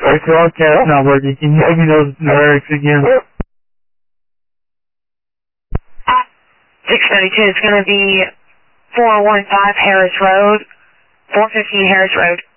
Our broadcast not working. Can you give me those lyrics again? 632 is going to be 415 Harris Road, 415 Harris Road.